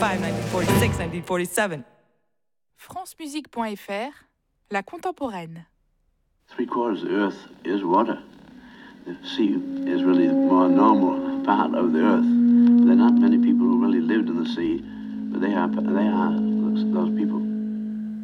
1945, 1946, 1947. francemusique.fr, la contemporaine. 3/4 of the earth is water. The sea is really the more normal part of the earth. There are not many people who really lived in the sea, but they are those people.